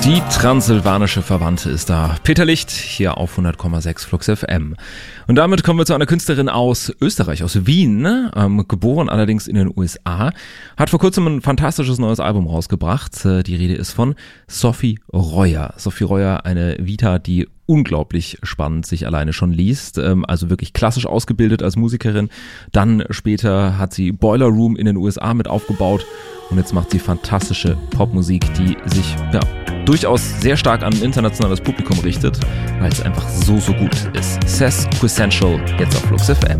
Die transsilvanische Verwandte ist da. Peter Licht hier auf 100,6 Flux FM. Und damit kommen wir zu einer Künstlerin aus Österreich, aus Wien, geboren allerdings in den USA, hat vor kurzem ein fantastisches neues Album rausgebracht. Die Rede ist von Sophie Royer. Sophie Royer, eine Vita, die unglaublich spannend sich alleine schon liest, also wirklich klassisch ausgebildet als Musikerin. Dann später hat sie Boiler Room in den USA mit aufgebaut und jetzt macht sie fantastische Popmusik, die sich durchaus sehr stark an ein internationales Publikum richtet, weil es einfach so gut ist. Sess Quessential, jetzt auf Flux FM.